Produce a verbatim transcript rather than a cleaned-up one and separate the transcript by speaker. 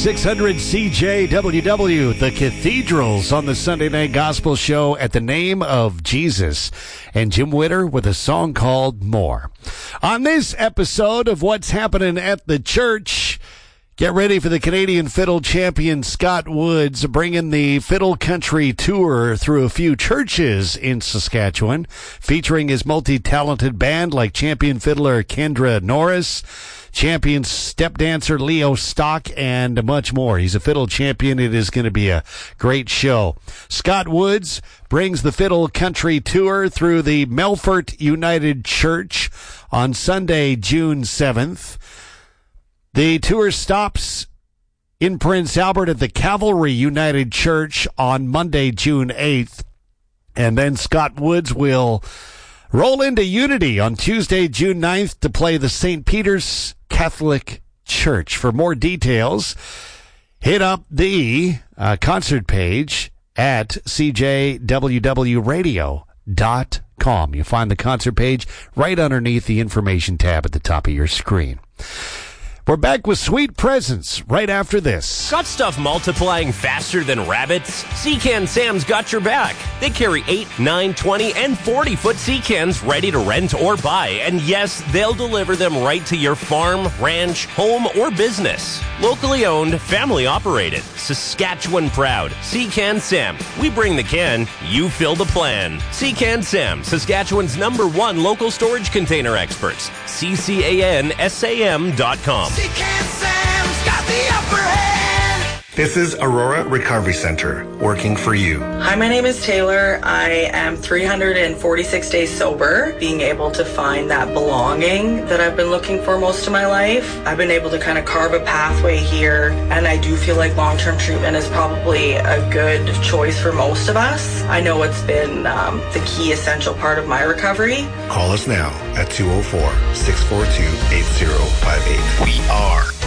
Speaker 1: six hundred C J W W, the Cathedrals on the Sunday Night Gospel Show at the Name of Jesus. And Jim Witter with a song called More. On this episode of What's Happening at the Church, get ready for the Canadian fiddle champion Scott Woods bringing the Fiddle Country Tour through a few churches in Saskatchewan, featuring his multi-talented band like champion fiddler Kendra Norris, champion step dancer Leo Stock, and much more. He's a fiddle champion. It is going to be a great show. Scott Woods brings the Fiddle Country Tour through the Melfort United Church on Sunday, June seventh. The tour stops in Prince Albert at the Cavalry United Church on Monday, June eighth. And then Scott Woods will roll into Unity on Tuesday, June ninth to play the Saint Peter's Catholic Church. For more details, hit up the uh, concert page at c j w w radio dot com. You'll find the concert page right underneath the information tab at the top of your screen. We're back with Sweet Presents right after this.
Speaker 2: Got stuff multiplying faster than rabbits? Seacan Sam's got your back. They carry eight, nine, twenty, and forty-foot sea cans ready to rent or buy. And yes, they'll deliver them right to your farm, ranch, home, or business. Locally owned, family operated, Saskatchewan proud. Seacan Sam. We bring the can, you fill the plan. Seacan Sam, Saskatchewan's number one local storage container experts. C C A N S A M dot com.
Speaker 3: Seacan Sam's got the upper hand.
Speaker 4: This is Aurora Recovery Center, working for you.
Speaker 5: Hi, my name is Taylor. I am three hundred forty-six days sober, being able to find that belonging that I've been looking for most of my life. I've been able to kind of carve a pathway here, and I do feel like long-term treatment is probably a good choice for most of us. I know it's been um, the key essential part of my recovery.
Speaker 4: Call us now at two oh four, six four two, eight oh five eight. We are